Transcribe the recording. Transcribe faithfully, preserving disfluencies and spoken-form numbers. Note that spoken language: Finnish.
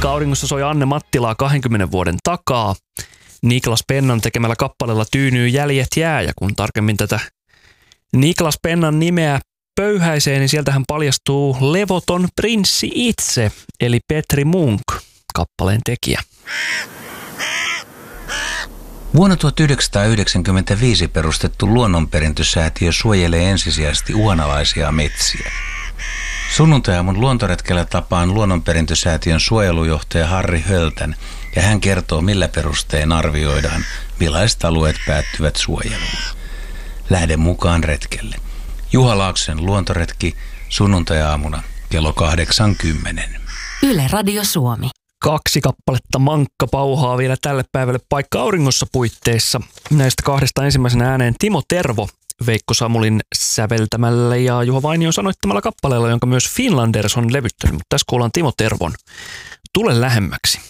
Paikka auringossa soi Anne Mattilaa kahdenkymmenen vuoden takaa. Niklas Pennan tekemällä kappaleella tyynyy Jäljet jää, ja kun tarkemmin tätä Niklas Pennan nimeä pöyhäisee, niin sieltähän paljastuu levoton prinssi itse, eli Petri Munk, kappaleen tekijä. Vuonna tuhatyhdeksänsataayhdeksänkymmentäviisi perustettu luonnonperintösäätiö suojelee ensisijaisesti uhanalaisia metsiä. Sunnuntai-aamun luontoretkellä tapaan luonnonperintösäätiön suojelujohtaja Harri Höltän, ja hän kertoo, millä perustein arvioidaan, millaiset alueet päättyvät suojeluun. Lähden mukaan retkelle. Juha Laaksosen luontoretki sunnuntai-aamuna kello kahdeksankymmentä. Yle Radio Suomi. Kaksi kappaletta mankka pauhaa vielä tälle päivälle Paikka auringossa -puitteissa. Näistä kahdesta ensimmäisenä ääneen Timo Tervo Veikko Samulin säveltämällä ja Juha Vainion sanoittamalla kappaleella, jonka myös Finlanders on levyttänyt. Mutta tässä kuullaan Timo Tervon Tule lähemmäksi.